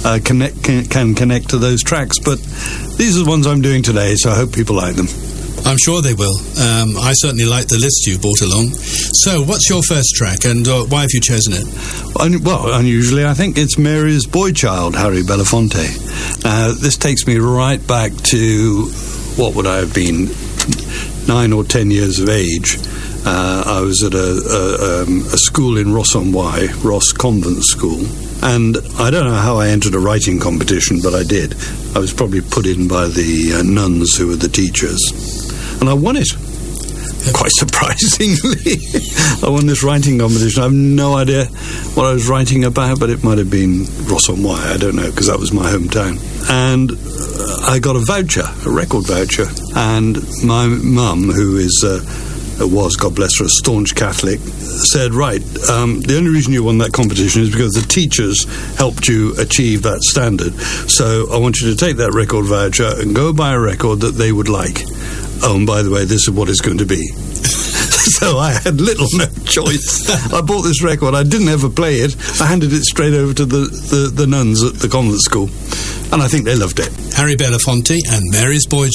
can connect to those tracks. But these are the ones I'm doing today, so I hope people like them. I'm sure they will. I certainly like the list you brought along. So, what's your first track, and why have you chosen it? Well, unusually, I think it's Mary's Boy Child, Harry Belafonte. This takes me right back to, what would I have been, 9 or 10 years of age. I was at a school in Ross-on-Wye, Ross Convent School, and I don't know how I entered a writing competition, but I did. I was probably put in by the nuns who were the teachers, and I won it. Quite surprisingly. I won this writing competition. I have no idea what I was writing about, but it might have been Ross-on-Wye, I don't know, because that was my hometown. And I got a voucher, a record voucher, and my mum, who was, God bless her, a staunch Catholic, said, right, the only reason you won that competition is because the teachers helped you achieve that standard. So I want you to take that record voucher and go buy a record that they would like. Oh, and by the way, this is what it's going to be. So I had little no choice. I bought this record. I didn't ever play it. I handed it straight over to the nuns at the convent school, and I think they loved it. Harry Belafonte and Mary's Boy